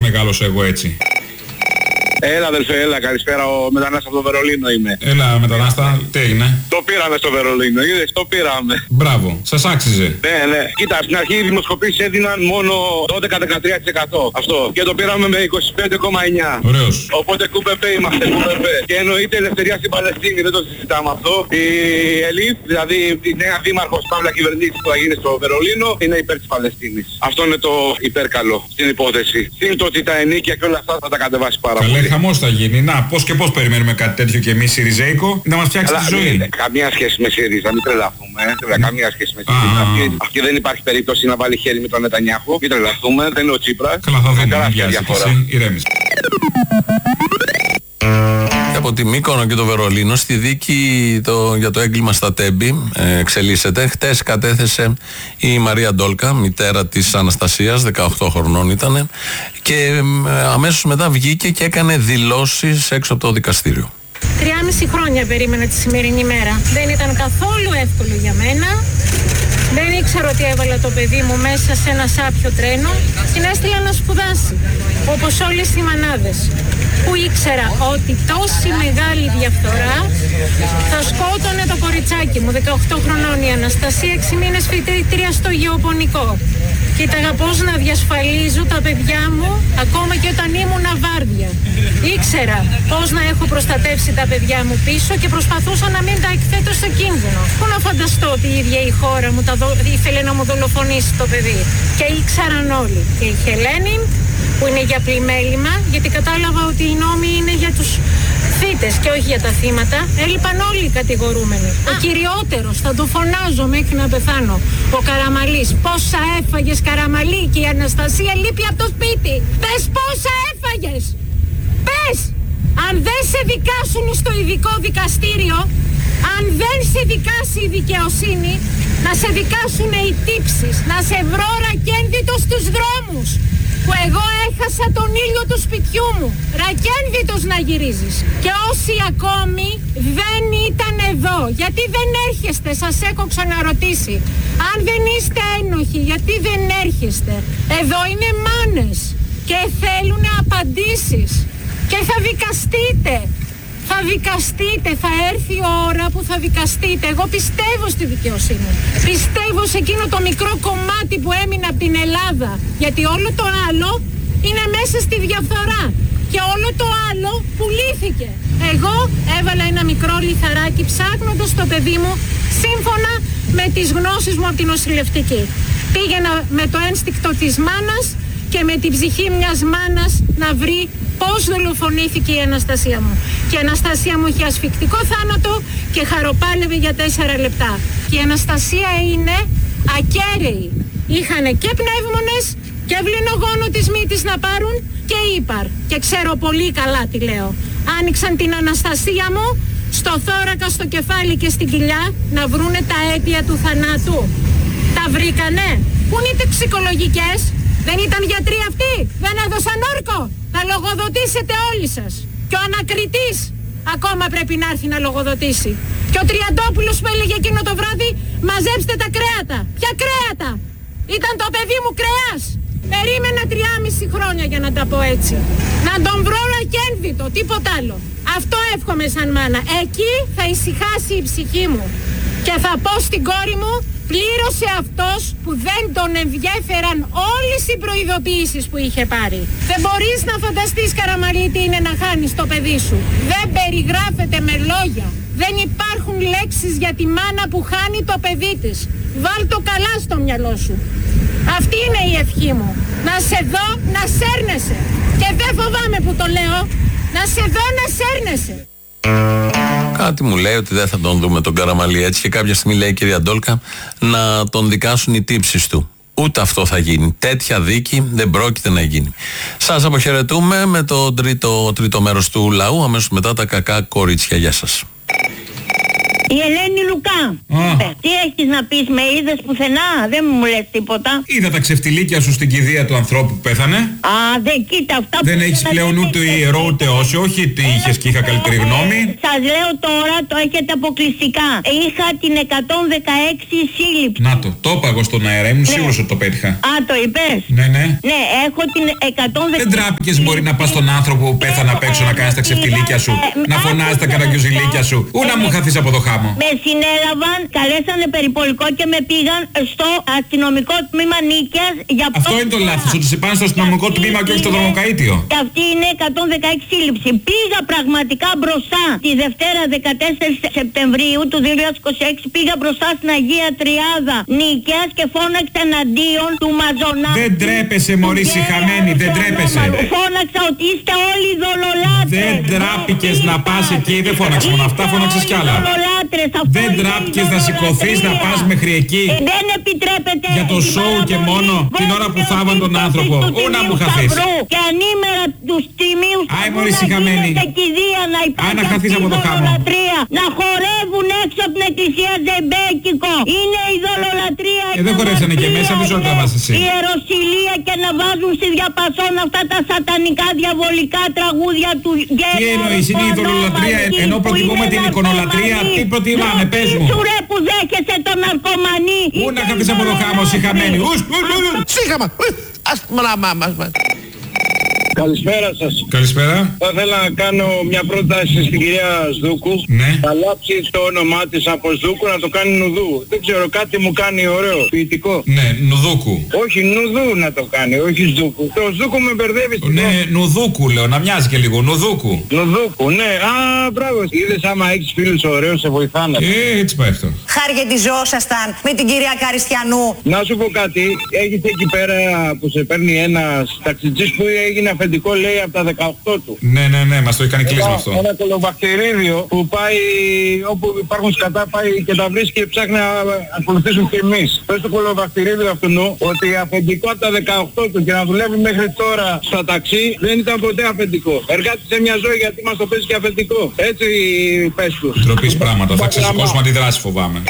μεγάλωσα εγώ έτσι. Έλα αδελφέ, έλα, καλησπέρα, ο μετανάστας από το Βερολίνο είμαι. Έλα μετανάστα, τι είναι? Το πήραμε στο Βερολίνο, είδες, το πήραμε. Μπράβο, σας άξιζε. Ναι. Κοίτα, στην αρχή οι δημοσκοπήσεις έδιναν μόνο 12-13%. Αυτό. Και το πήραμε με 25,9%. Ωραίος. Οπότε κούπεπε είμαστε, κούπεπε. Και εννοείται ελευθερία στην Παλαιστίνη, δεν το συζητάμε αυτό. Η Ελίθ, δηλαδή η νέα δήμαρχος παύλα κυβερνήση που θα γίνει στο Βερολίνο, είναι υπέρ της Παλαιστίνης. Αυτό είναι το υπέρκαλο στην υπόθεση. Συν το ότι τα ενίκια και όλα αυτά θα τα κατεβάσει πάρα πολύ. Χαμός θα γίνει. Να, πώς και πώς περιμένουμε κάτι τέτοιο και εμείς Σιριζέικο να μας φτιάξει τη ζωή. Καμία σχέση με ΣΥΡΙΖΑ, μην τρελαθούμε. Καμία σχέση με ΣΥΡΙΖΑ. Αυτή δεν υπάρχει περίπτωση να βάλει χέρι με τον Νετανιάχου. Μην τρελαθούμε, δεν είναι ο Τσίπρας. Καλά, θα δούμε. Ηρέμησε. Από τη Μύκονο και το Βερολίνο στη δίκη για το έγκλημα στα Τέμπη εξελίσσεται. Χτες κατέθεσε η Μαρία Ντόλκα, μητέρα της Αναστασίας, 18 χρονών ήταν, και αμέσως μετά βγήκε και έκανε δηλώσεις έξω από το δικαστήριο. 3,5 χρόνια περίμενα τη σημερινή μέρα. Δεν ήταν καθόλου εύκολο για μένα. Δεν ήξερα ότι έβαλα το παιδί μου μέσα σε ένα σάπιο τρένο. Την έστειλα να σπουδάσει, όπως όλες οι μανάδες. Που ήξερα ότι τόση μεγάλη διαφθορά θα σκότωνε το κοριτσάκι μου, 18 χρονών η Αναστασία, 6 μήνες φοιτήτρια στο γεωπονικό. Κοίταγα πώς να διασφαλίζω τα παιδιά μου ακόμα και όταν ήμουν βάρδια. Ήξερα πώς να έχω προστατεύσει τα παιδιά μου πίσω και προσπαθούσα να μην τα εκθέτω σε κίνδυνο. Πού να φανταστώ ότι η ίδια η χώρα μου ήθελε να μου δολοφονήσει το παιδί. Και ήξεραν όλοι. Και η Χελένη, που είναι για πλημέλημα, γιατί κατάλαβα ότι οι νόμοι είναι για τους θύτες και όχι για τα θύματα. Έλειπαν όλοι οι κατηγορούμενοι. Ο κυριότερος, θα το φωνάζω μέχρι να πεθάνω, ο Καραμαλής. Πόσα έφαγες, Καραμαλή? Και η Αναστασία λείπει από το σπίτι. Πες πόσα έφαγες. Πες. Αν δεν σε δικάσουν στο ειδικό δικαστήριο, αν δεν σε δικάσει η δικαιοσύνη, να σε δικάσουν οι τύψεις, να σε βρω ρακένδυτο στους δρόμους, που εγώ έχασα τον ήλιο του σπιτιού μου. Ρακένδυτος να γυρίζεις. Και όσοι ακόμη δεν ήταν εδώ, γιατί δεν έρχεστε? Σας έχω ξαναρωτήσει. Αν δεν είστε ένοχοι, γιατί δεν έρχεστε? Εδώ είναι μάνες και θέλουν απαντήσεις. Και θα δικαστείτε. Θα δικαστείτε, θα έρθει η ώρα που θα δικαστείτε. Εγώ πιστεύω στη δικαιοσύνη. Πιστεύω σε εκείνο το μικρό κομμάτι που έμεινε από την Ελλάδα. Γιατί όλο το άλλο είναι μέσα στη διαφθορά. Και όλο το άλλο πουλήθηκε. Εγώ έβαλα ένα μικρό λιθαράκι ψάχνοντας το παιδί μου σύμφωνα με τις γνώσεις μου από την νοσηλευτική. Πήγαινα με το ένστικτο της μάνας και με την ψυχή μιας μάνας να βρει πώς δολοφονήθηκε η Αναστασία μου. Και η Αναστασία μου είχε ασφυκτικό θάνατο και χαροπάλευε για 4 λεπτά. Και η Αναστασία είναι ακέραιη. Είχανε και πνεύμονες και βληνογόνο της μύτης να πάρουν και ύπαρ. Και ξέρω πολύ καλά τι λέω. Άνοιξαν την Αναστασία μου στο θώρακα, στο κεφάλι και στην κοιλιά να βρούνε τα αίτια του θανάτου. Τα βρήκανε. Πού είναι οι τοξικολογικές? Δεν ήταν γιατροί αυτοί? Δεν έδωσαν όρκο? Θα λογοδοτήσετε όλοι σας. Και ο ανακριτής ακόμα πρέπει να έρθει να λογοδοτήσει. Και ο Τριαντόπουλος που έλεγε εκείνο το βράδυ, μαζέψτε τα κρέατα. Ποια κρέατα? Ήταν το παιδί μου κρέας. Περίμενα 3,5 χρόνια για να τα πω έτσι. Να τον βρω ρακένδυτο, τίποτα άλλο. Αυτό εύχομαι σαν μάνα. Εκεί θα ησυχάσει η ψυχή μου. Και θα πω στην κόρη μου, πλήρωσε αυτός που δεν τον ενδιέφεραν όλες οι προειδοποιήσεις που είχε πάρει. Δεν μπορείς να φανταστείς, Καραμαλή, τι είναι να χάνεις το παιδί σου. Δεν περιγράφεται με λόγια. Δεν υπάρχουν λέξεις για τη μάνα που χάνει το παιδί της. Βάλ το καλά στο μυαλό σου. Αυτή είναι η ευχή μου. Να σε δω να σέρνεσαι. Και δεν φοβάμαι που το λέω. Να σε δω να σέρνεσαι. Κάτι μου λέει ότι δεν θα τον δούμε τον Καραμαλή έτσι, και κάποια στιγμή λέει η κυρία Ντόλκα να τον δικάσουν οι τύψεις του. Ούτε αυτό θα γίνει. Τέτοια δίκη δεν πρόκειται να γίνει. Σας αποχαιρετούμε με το τρίτο μέρος του λαού. Αμέσως μετά τα κακά κορίτσια. Γεια σας. Η Ελένη Λουκά. Τι έχεις να πεις, με είδες πουθενά? Δεν μου λες τίποτα. Είδα τα ξεφτιλίκια σου στην κηδεία του ανθρώπου που πέθανε. Δεν κοίτα αυτά. Δεν έχεις πλέον ούτε ιερό ούτε όσιο. Όχι τι είχες και είχα καλύτερη γνώμη. Σας λέω τώρα, το έχετε αποκλειστικά. Είχα την 116 σύλληψη. Να το είπα εγώ στον αέρα, ήμουν σίγουρος ότι το πέτυχα. Το είπες? Ναι. Ναι, έχω την 116. Δεν τράπηκες μπορεί να πας στον άνθρωπο που πέθανε απ' έξω να κάνεις τα ξεφτιλίκια σου, να φωνάζεις τα καραγκιουζιλίκια σου, ού να μου χαθείς από το χάμο. Με συνέλαβαν, καλέσανε περιπολικό και με πήγαν στο αστυνομικό τμήμα Νίκαιας για αυτό είναι το λάθος, ότι σε πάνε στο αστυνομικό τμήμα και όχι στο δρομοκαΐτιο. Και αυτή είναι 116 σύλληψη. Πήγα πραγματικά μπροστά τη Δευτέρα 14 Σεπτεμβρίου του 2026, πήγα μπροστά στην Αγία Τριάδα Νίκαιας και φώναξα εναντίον του Μαζονάκη. Δεν τρέπεσαι μωρή συχαμένη, δεν τρέπεσαι. Φώναξα ότι είστε όλοι δολολάτρες. Δεν τράπηκες να πας εκεί, δεν φώναξες μόνο αυτά, φώναξες κι άλλα. Δεν τράπηκες να σηκωθείς να πας μέχρι εκεί. Δεν επιτρέπεται. Για το σοου και μόνο, την ώρα που θάβαν τον άνθρωπο. Ού να μου χαθείς. Και ανήμερα τους τιμίους που γίνεται κηδεία να υπάρχει να χαθείς από το χάμο. Να χορεύουν έξω από την εκκλησία ζεμπέκικο. Είναι η δολολατρία. Δεν χορεύσανε και μέσα, δεν ζω μας εσύ. Η ιεροσυλία και να βάζουν στη διαπασόν αυτά τα σατανικά διαβολικά τραγούδια του γέρου. Τι εννοείς, είναι η δολολατρία, ενώ προτιμούμε την εικονολατρία, τι προτιμάμε, πες μου. Σου ρε που δέχεσαι τον ναρκωμανή. Πού να χαθείς από το χάμο, συχαμένη. Σύγχαμα. Καλησπέρα σας. Καλησπέρα. Θα ήθελα να κάνω μια πρόταση στην κυρία Σδούκου. Ναι. Θα αλλάξει το όνομά της από Σδούκου να το κάνει Νουδού. Δεν ξέρω, κάτι μου κάνει ωραίο, ποιητικό. Ναι, Νουδούκου. Όχι, Νουδού να το κάνει, όχι Σδούκου. Το Σδούκου με μπερδεύει. Ναι, Νουδούκου λέω, να μοιάζει και λίγο. Νουδούκου. Νουδούκου, ναι. Μπράβο. Είδες άμα έχεις φίλους ωραίους σε βοηθάνε. Έτσι πάει αυτό. Χαργεντιζόσασταν με την κυρία Καριστιανού. Να σου πω κάτι, έχετε εκεί πέρα που σε παίρνει ένας ταξιτζής που έγινε αφεντικό λέει από τα 18 του. Ναι, μας το έχει κάνει κλείσμα αυτό. Ένα κολοβακτηρίδιο που πάει όπου υπάρχουν σκατά, πάει και τα βρίσκει και ψάχνει να ακολουθήσουν και εμείς. Πες το κολοβακτηρίδιο αυτού ότι αφεντικό από τα 18 του και να δουλεύει μέχρι τώρα στα ταξί δεν ήταν ποτέ αφεντικό. Εργάτη σε μια ζωή γιατί μας το παίζει και αφεντικό. Έτσι πες του. Τροπής πράγματα, θα ξεσηκώσουμε αντιδράση φοβάμαι.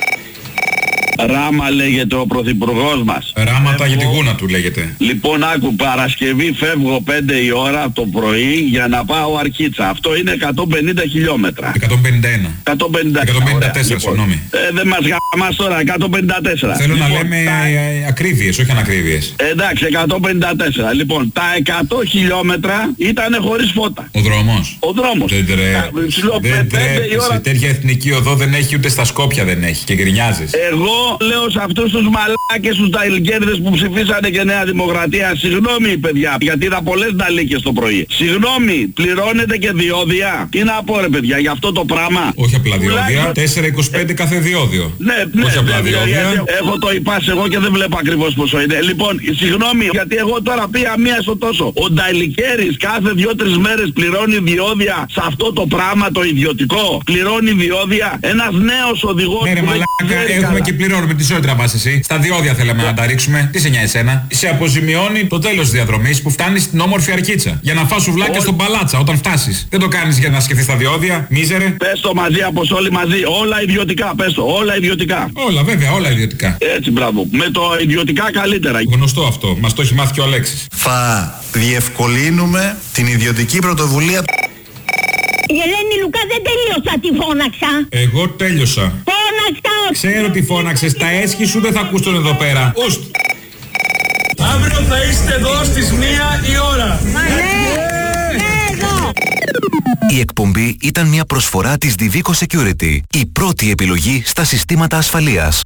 Ράμα λέγεται ο πρωθυπουργός μας. Ράματα για τη γούνα του λέγεται. Λοιπόν άκου, Παρασκευή φεύγω 5 η ώρα το πρωί για να πάω Αρκίτσα. Αυτό είναι 150 χιλιόμετρα. 151. 154, συγγνώμη. Δεν μας γαμάς τώρα, 154. Θέλω να λέμε ακρίβειες, όχι ανακρίβειες. Εντάξει, 154. Λοιπόν, τα 100 χιλιόμετρα ήταν χωρίς φώτα. Ο δρόμος. Ο δρόμος. Δεν τρέπεσαι. Σε τέτοια εθνική οδό δεν έχει, ούτε στα Σκόπια δεν έχει και γκρινιάζεις. Εγώ λέω σε αυτούς τους μαλάκες, τους ταϊλγκέρδες που ψηφίσανε και Νέα Δημοκρατία, συγγνώμη παιδιά, γιατί είδα πολλές νταλίκες το πρωί. Συγγνώμη, πληρώνετε και διόδια. Τι να πω ρε παιδιά, για αυτό το πράγμα. Όχι απλά διόδια, 4,25 κάθε διόδιο. Ναι, όχι απλά διόδια. Έχω το υπάς εγώ και δεν βλέπω ακριβώς πόσο είναι. Λοιπόν, συγγνώμη, γιατί εγώ τώρα πήγα μία στο τόσο. Ο νταλικέρης κάθε 2-3 μέρες πληρώνει διόδια σε αυτό το πράγμα το ιδιωτικό. Πληρώνει διόδια. Ένας νέος οδηγός. Ναι, ρε μαλάκα, έχουμε και πληρώνουμε. Τι ζωή τραβάς εσύ. Στα διόδια θέλαμε να τα ρίξουμε. Τι σε νοιάζει εσένα. Σε αποζημιώνει το τέλος της διαδρομής που φτάνει στην όμορφη Αρκίτσα. Για να φας σουβλάκια στον Παλάτσα όταν φτάσεις. Δεν το κάνεις για να σκεφτείς τα διόδια, μίζερε. Πες το μαζί, Αποστόλη μαζί. Όλα ιδιωτικά, πες το. Όλα ιδιωτικά. Όλα, βέβαια, όλα ιδιωτικά. Έτσι, μπράβο. Με το ιδιωτικά καλύτερα. Γνωστό αυτό. Μας το έχει μάθει και ο Αλέξης. Θα διευκολύνουμε την ιδιωτική πρωτοβουλία. Η Ελένη Λουκά δεν τελείωσα, τη φώναξα. Εγώ τέλειωσα. Φώναξα. Ξέρω τι φώναξες. Τα έσχη σου δεν θα ακούσουν εδώ πέρα. Ουστ. Αύριο θα είστε εδώ στις 1 η ώρα. Η εκπομπή ήταν μια προσφορά της Divico Security, η πρώτη επιλογή στα συστήματα ασφαλείας.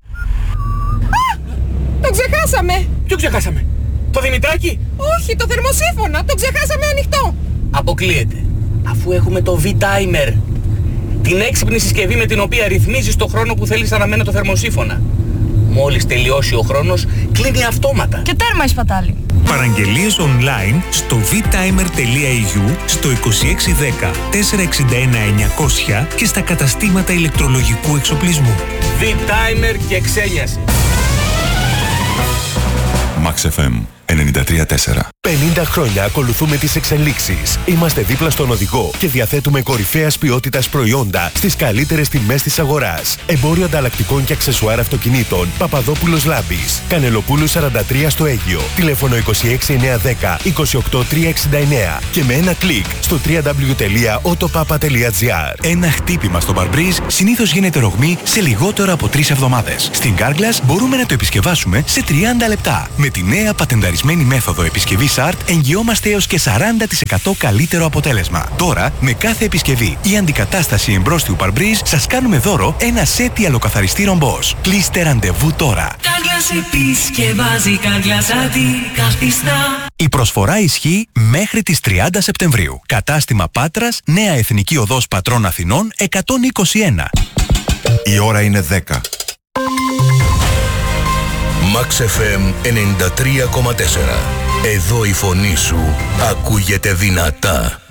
Το ξεχάσαμε! Ποιο ξεχάσαμε? Το Δημητράκι? Όχι, το θερμοσύφωνα, το ξεχάσαμε ανοιχτό. Αποκλείεται, αφού έχουμε το V-Timer, την έξυπνη συσκευή με την οποία ρυθμίζεις το χρόνο που θέλεις να αναμένει το θερμοσύφωνα. Μόλις τελειώσει ο χρόνος, κλείνει αυτόματα. Και τέρμα η σπατάλη. Παραγγελίες online στο vtimer.eu, στο 2610 461 900 και στα καταστήματα ηλεκτρολογικού εξοπλισμού. V-Timer και ξένιαση. Max FM 93-4. 50 χρόνια ακολουθούμε τις εξελίξεις. Είμαστε δίπλα στον οδηγό και διαθέτουμε κορυφαίας ποιότητας προϊόντα στις καλύτερες τιμές της αγοράς. Εμπόριο ανταλλακτικών και αξεσουάρ αυτοκινήτων Παπαδόπουλος Λάμπης. Κανελοπούλου 43 στο Αίγυο. Τηλέφωνο 26910 28369 και με ένα κλικ στο www.autopapa.gr. Ένα χτύπημα στο Barbreeze συνήθως γίνεται ρογμή σε λιγότερο από 3 εβδομάδες. Στην Carglass μπορούμε να το επισκευάσουμε σε 30 λεπτά. Με τη νέα πατενταρισμένη μέθοδο επισκευής ART εγγυόμαστε έως και 40% καλύτερο αποτέλεσμα. Τώρα, με κάθε επισκευή ή αντικατάσταση εμπρόστιου Barbreeze, σας κάνουμε δώρο ένα σετ ιαλοκαθαριστή ρομπός. Κλείστε ραντεβού τώρα. Carglass επισκευάζει, Carglass αντικαθιστά. Η προσφορά ισχύει μέχρι τις 30 Σεπτεμβρίου. Κατάστημα Πάτρας, Νέα Εθνική Οδός Πατρών Αθηνών 121. Η ώρα είναι 10. Max FM 93,4. Εδώ η φωνή σου ακούγεται δυνατά.